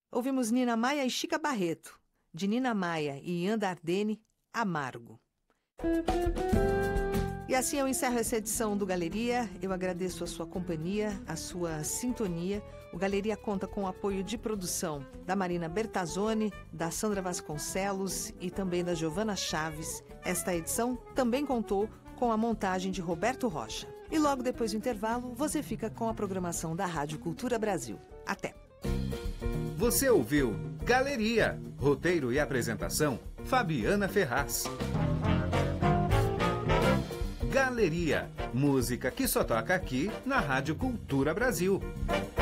Ouvimos Nina Maia e Chica Barreto. De Nina Maia e Ian Dardenne, Amargo. E assim eu encerro essa edição do Galeria. Eu agradeço a sua companhia, a sua sintonia. O Galeria conta com o apoio de produção da Marina Bertazzoni, da Sandra Vasconcelos e também da Giovana Chaves. Esta edição também contou com a montagem de Roberto Rocha. E logo depois do intervalo, você fica com a programação da Rádio Cultura Brasil. Até! Você ouviu Galeria. Roteiro e apresentação, Fabiana Ferraz. Galeria. Música que só toca aqui na Rádio Cultura Brasil.